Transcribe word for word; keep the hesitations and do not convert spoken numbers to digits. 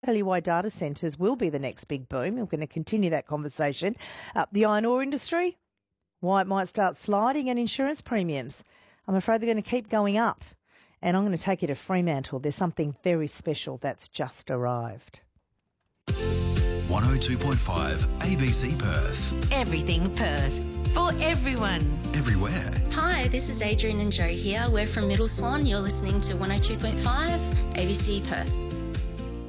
Tell you why data centres will be the next big boom. We're going to continue that conversation. Uh, the iron ore industry, why it might start sliding, and insurance premiums. I'm afraid they're going to keep going up. And I'm going to take you to Fremantle. There's something very special that's just arrived. one oh two point five A B C Perth. Everything Perth. For everyone. Everywhere. Hi, this is Adrian and Joe here. We're from Middle Swan. You're listening to one oh two point five A B C Perth.